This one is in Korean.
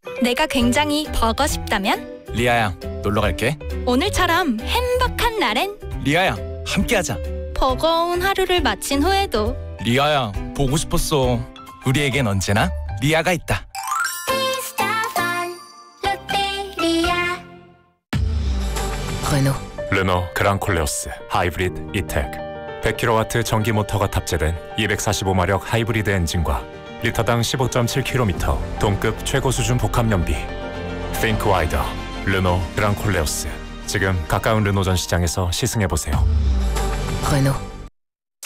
내가 굉장히 보고 싶다면? 리아양, 놀러 갈게. 오늘처럼 행복한 날엔 리아양, 함께하자. 버거운 하루를 마친 후에도 리아양, 보고 싶었어. 우리에겐 언제나 리아가 있다. 르노 그랑콜레오스 하이브리드 이텍 100kW 전기 모터가 탑재된 245마력 하이브리드 엔진과 리터당 15.7km 동급 최고 수준 복합 연비. Think wider. 르노 그랑콜레오스. 지금 가까운 르노 전 시장에서 시승해보세요.